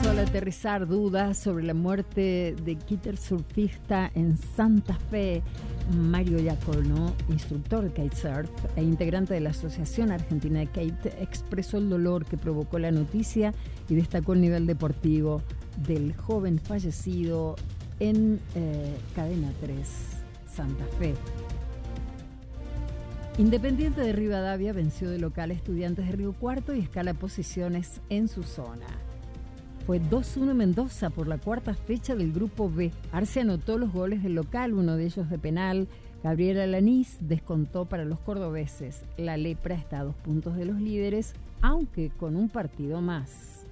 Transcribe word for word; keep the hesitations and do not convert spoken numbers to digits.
comenzó al aterrizar dudas sobre la muerte de kitesurfista en Santa Fe. Mario Iacono, instructor de kitesurf e integrante de la Asociación Argentina de Kite, expresó el dolor que provocó la noticia y destacó el nivel deportivo del joven fallecido en eh, Cadena tres, Santa Fe. Independiente de Rivadavia venció de local a Estudiantes de Río Cuarto y escala posiciones en su zona. Fue dos uno Mendoza por la cuarta fecha del Grupo B. Arce anotó los goles del local, uno de ellos de penal. Gabriel Alanís descontó para los cordobeses. La Lepra está a dos puntos de los líderes, aunque con un partido más.